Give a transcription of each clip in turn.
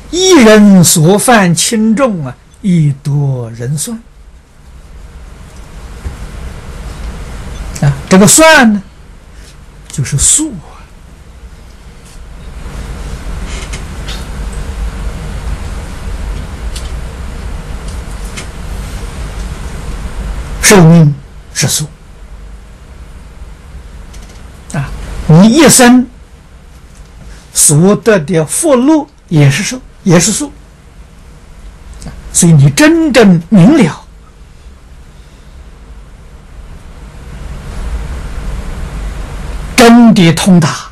一人所犯轻重啊，亦多人算啊。这个算呢，就是数啊。寿命是数啊，你一生所得的福禄也是数，也是数。所以你真正明了，真的通达，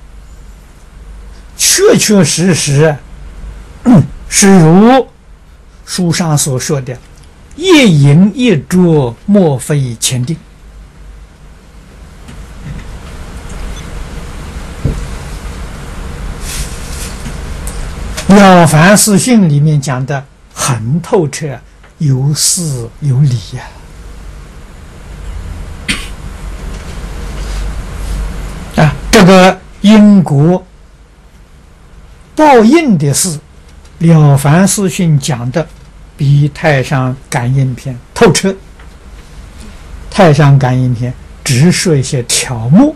确确实实，是如书上所说的一饮一啄，莫非前定。《了凡四训》里面讲的很透彻，有事有理呀。这个因果报应的事，《了凡四训》讲的比《太上感应篇》透彻。《太上感应篇》只说一些条目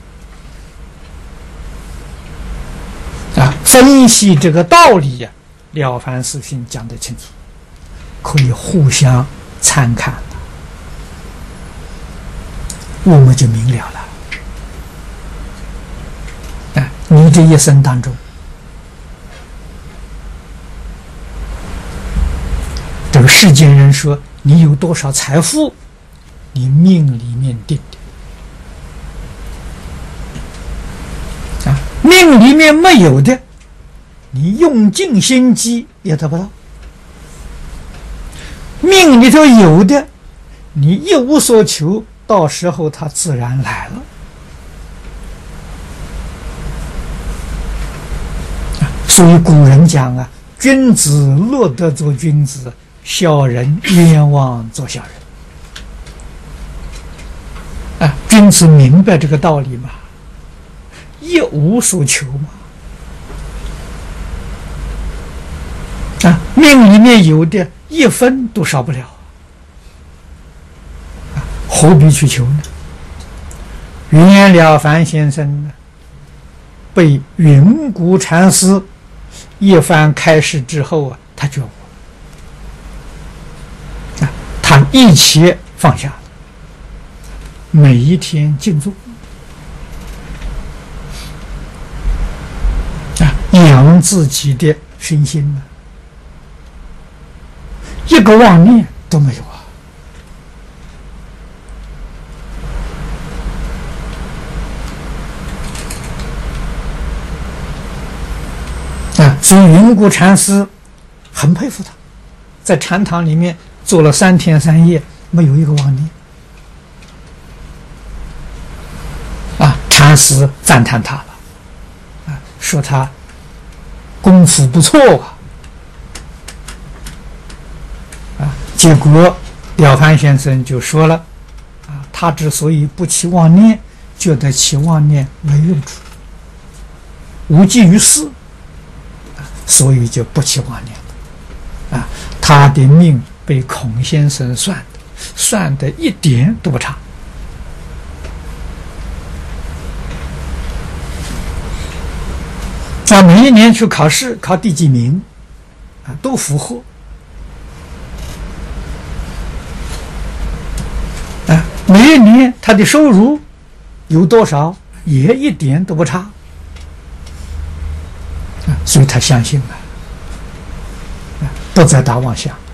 分析这个道理呀，《了凡四训》讲得清楚，可以互相参看，我们就明了了。你这一生当中，这个世间人说你有多少财富，你命里面定的命里面没有的，你用尽心机也得不到；命里头有的，你一无所求，到时候它自然来了。所以古人讲啊，君子乐得做君子，小人冤枉做小人。君子明白这个道理嘛，一无所求嘛。命里面有的一分都少不了，何必去求呢？袁了凡先生呢，被云谷禅师一番开示之后啊，他觉悟，他一切放下，每一天静坐，养自己的身心呢，一个妄念都没有所以云谷禅师很佩服他，在禅堂里面坐了3天3夜，没有一个妄念。禅师赞叹他了，说他功夫不错结果了凡先生就说了，他之所以不起妄念，觉得起妄念没用处，无济于事，所以就不起妄念了。他的命被孔先生算得一点都不差。每一年去考试，考第几名都符合。每一年他的收入有多少，也一点都不差。所以他相信不再打妄想。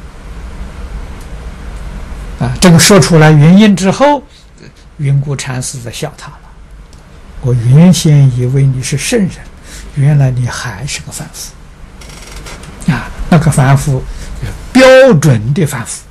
这个说出来原因之后，云谷禅师在笑他了。我原先以为你是圣人，原来你还是个凡夫。那个凡夫，标准的凡夫。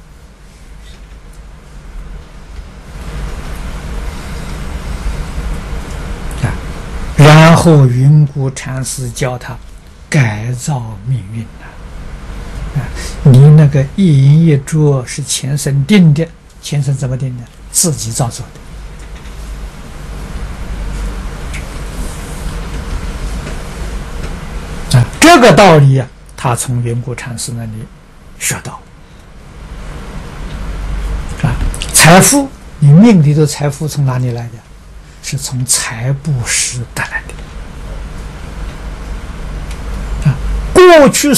然后云谷禅师教他改造命运你那个一饮一啄是前生定的，前生怎么定的？自己造作的。 这个道理啊，他从云谷禅师那里学到。财富，你命里的财富从哪里来的？是从财布施得来的。过去